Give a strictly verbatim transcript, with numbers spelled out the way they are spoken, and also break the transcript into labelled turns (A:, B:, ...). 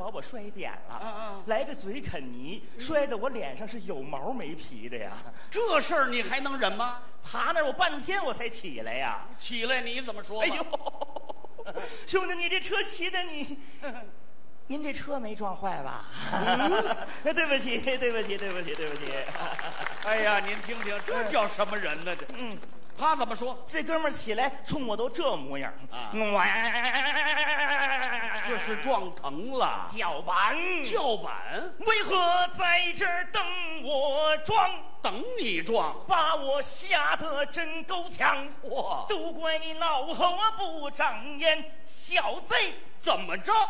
A: 把我摔扁了，
B: 啊啊
A: 来个嘴啃泥，摔得我脸上是有毛没皮的呀。
B: 这事儿你还能忍吗？
A: 爬那儿我半天我才起来呀。
B: 起来你怎么说？
A: 哎呦，兄弟，你这车骑的你，您这车没撞坏吧？嗯、对不起，对不起，对不起，对不起。
B: 哎呀，您听听，这叫什么人呢？这，
A: 嗯，
B: 他怎么说？
A: 这哥们儿起来冲我都这模样
B: 啊
A: 哇，
B: 这是撞疼了。
A: 叫板，
B: 叫板，
A: 为何在这儿等我撞？
B: 等你撞，
A: 把我吓得真够呛！
B: 哇，
A: 都怪你恼火不长眼，小贼！
B: 怎么着？